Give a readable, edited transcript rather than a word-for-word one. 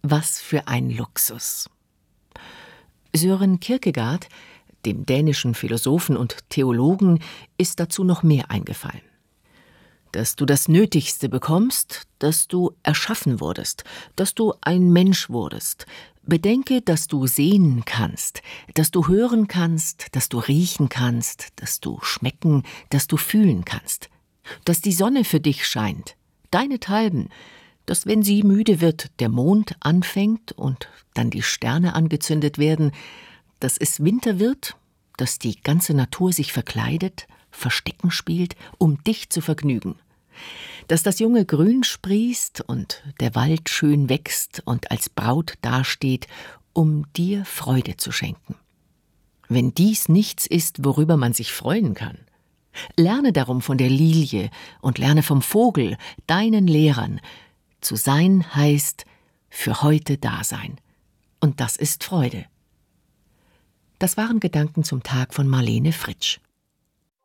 Was für ein Luxus. Søren Kierkegaard, dem dänischen Philosophen und Theologen, ist dazu noch mehr eingefallen. Dass du das Nötigste bekommst, dass du erschaffen wurdest, dass du ein Mensch wurdest. Bedenke, dass du sehen kannst, dass du hören kannst, dass du riechen kannst, dass du schmecken, dass du fühlen kannst. Dass die Sonne für dich scheint, deinethalben, dass, wenn sie müde wird, der Mond anfängt und dann die Sterne angezündet werden, dass es Winter wird, dass die ganze Natur sich verkleidet, Verstecken spielt, um dich zu vergnügen. Dass das junge Grün sprießt und der Wald schön wächst und als Braut dasteht, um dir Freude zu schenken. Wenn dies nichts ist, worüber man sich freuen kann, lerne darum von der Lilie und lerne vom Vogel, deinen Lehrern. Zu sein heißt für heute da sein. Und das ist Freude. Das waren Gedanken zum Tag von Marlene Fritsch.